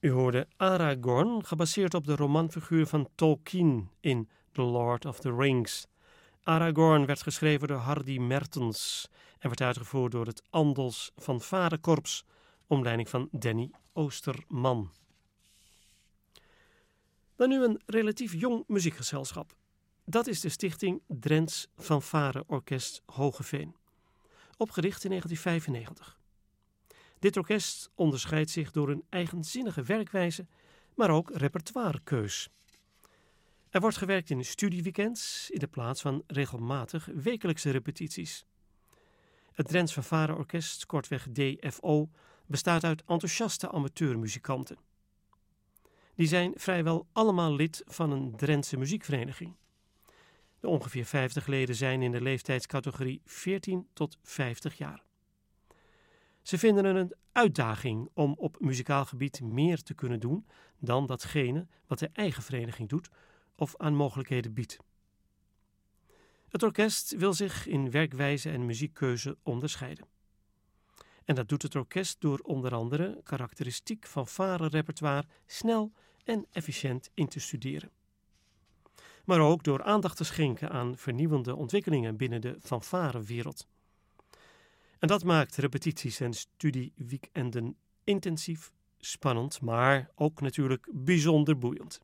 U hoorde Aragorn, gebaseerd op de romanfiguur van Tolkien in The Lord of the Rings. Aragorn werd geschreven door Hardy Mertens en werd uitgevoerd door het Andels Fanfarekorps onder leiding van Danny Oosterman. Dan nu een relatief jong muziekgezelschap. Dat is de stichting Drents Fanfareorkest Hoogeveen, opgericht in 1995. Dit orkest onderscheidt zich door een eigenzinnige werkwijze, maar ook repertoirekeus. Er wordt gewerkt in studieweekends in de plaats van regelmatig wekelijkse repetities. Het Drents Fanfareorkest, kortweg DFO, bestaat uit enthousiaste amateurmuzikanten. Die zijn vrijwel allemaal lid van een Drentse muziekvereniging. De ongeveer 50 leden zijn in de leeftijdscategorie 14 tot 50 jaar. Ze vinden het een uitdaging om op muzikaal gebied meer te kunnen doen dan datgene wat de eigen vereniging doet of aan mogelijkheden biedt. Het orkest wil zich in werkwijze en muziekkeuze onderscheiden. En dat doet het orkest door onder andere karakteristiek fanfare-repertoire snel en efficiënt in te studeren. Maar ook door aandacht te schenken aan vernieuwende ontwikkelingen binnen de fanfarewereld. En dat maakt repetities en studieweekenden intensief, spannend, maar ook natuurlijk bijzonder boeiend.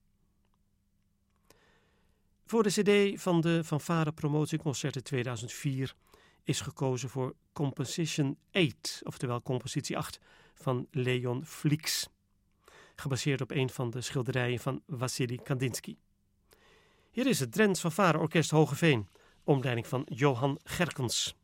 Voor de cd van de Fanfare Promotieconcerten 2004 is gekozen voor Composition 8, oftewel compositie 8 van Leon Flix, gebaseerd op een van de schilderijen van Wassily Kandinsky. Hier is het Drents Fanfareorkest Hoogeveen, onder leiding van Johan Gerkens.